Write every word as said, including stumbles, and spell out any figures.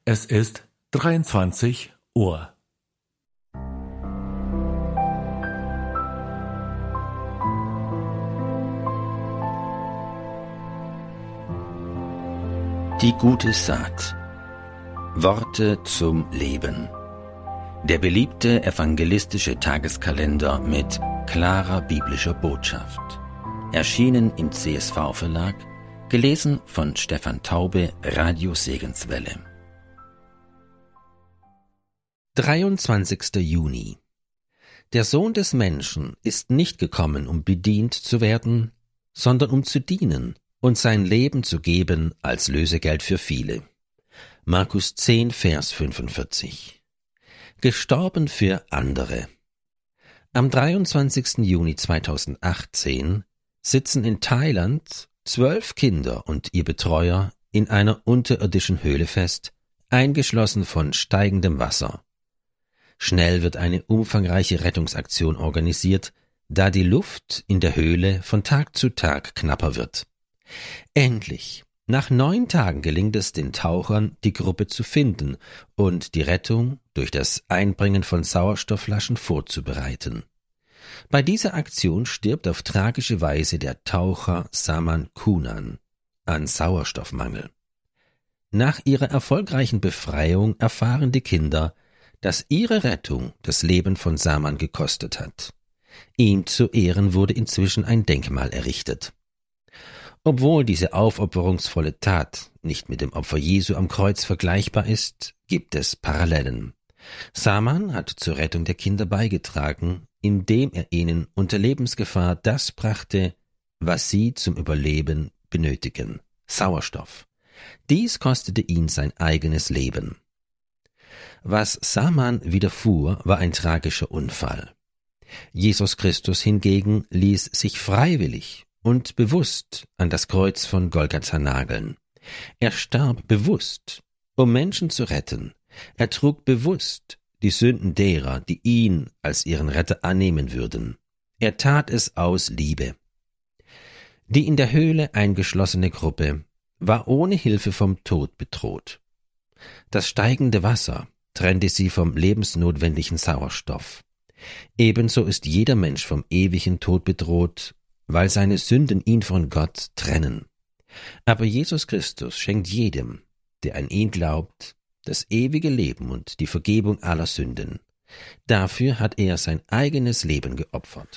Es ist dreiundzwanzig Uhr. Die gute Saat. Worte zum Leben. Der beliebte evangelistische Tageskalender mit klarer biblischer Botschaft. Erschienen im C S V-Verlag, gelesen von Stefan Taube, Radio Segenswelle. dreiundzwanzigster Juni. Der Sohn des Menschen ist nicht gekommen, um bedient zu werden, sondern um zu dienen und sein Leben zu geben als Lösegeld für viele. Markus zehn, Vers fünfundvierzig. Gestorben für andere. Am dreiundzwanzigsten Juni zweitausendachtzehn sitzen in Thailand zwölf Kinder und ihr Betreuer in einer unterirdischen Höhle fest, eingeschlossen von steigendem Wasser. Schnell wird eine umfangreiche Rettungsaktion organisiert, da die Luft in der Höhle von Tag zu Tag knapper wird. Endlich, nach neun Tagen gelingt es den Tauchern, die Gruppe zu finden und die Rettung durch das Einbringen von Sauerstoffflaschen vorzubereiten. Bei dieser Aktion stirbt auf tragische Weise der Taucher Saman Kunan an Sauerstoffmangel. Nach ihrer erfolgreichen Befreiung erfahren die Kinder, dass ihre Rettung das Leben von Saman gekostet hat. Ihm zu Ehren wurde inzwischen ein Denkmal errichtet. Obwohl diese aufopferungsvolle Tat nicht mit dem Opfer Jesu am Kreuz vergleichbar ist, gibt es Parallelen. Saman hat zur Rettung der Kinder beigetragen, indem er ihnen unter Lebensgefahr das brachte, was sie zum Überleben benötigen: Sauerstoff. Dies kostete ihn sein eigenes Leben. Was Saman widerfuhr, war ein tragischer Unfall. Jesus Christus hingegen ließ sich freiwillig und bewusst an das Kreuz von Golgatha nageln. Er starb bewusst, um Menschen zu retten. Er trug bewusst die Sünden derer, die ihn als ihren Retter annehmen würden. Er tat es aus Liebe. Die in der Höhle eingeschlossene Gruppe war ohne Hilfe vom Tod bedroht. Das steigende Wasser trennte sie vom lebensnotwendigen Sauerstoff. Ebenso ist jeder Mensch vom ewigen Tod bedroht, weil seine Sünden ihn von Gott trennen. Aber Jesus Christus schenkt jedem, der an ihn glaubt, das ewige Leben und die Vergebung aller Sünden. Dafür hat er sein eigenes Leben geopfert.